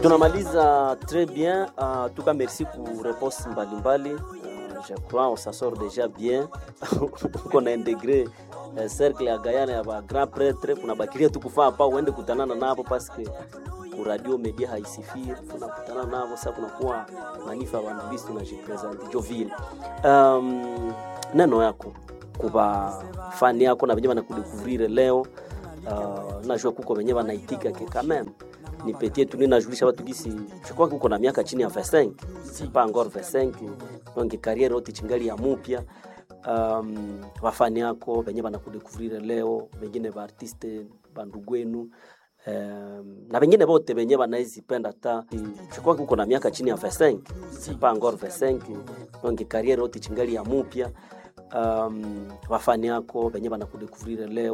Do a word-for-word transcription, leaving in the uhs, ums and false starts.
Tunamaliza très bien. En tout cas, merci pour réponse mbalimbali. Uh, je crois on s'en sort déjà bien. On a intégré uh, cercle ya Guyana ya ba grand prêtre. Kunabakilia tu kufaa hapa uende kutanana nabo parce que ku radio media haisifiri. Tunakutana nabo sasa kunakuwa manifa wa nabisi tunajipresent Joville. Um, neno yako kuba fani yako na wenyewe wanakudécouvrir leo. Uh, najua kuko wenyewe wanaitika ke quand même ni petit tu ninajulisha watu gisi je crois kuko na miaka chini ya vingt-cinq c'est pas encore vingt-cinq donc carrière yote chingali ya mupya. Um, wafani yako wenyewe wanakudécouvrir leo, wengine ba artiste bandugu wenu, um, na wengine wote wenyewe wanaizipenda ta je crois kuko na miaka chini ya vingt-cinq c'est pas encore vingt-cinq donc carrière yote chingali ya mupya. Um, wafani yako wenyewe wanakudécouvrir leo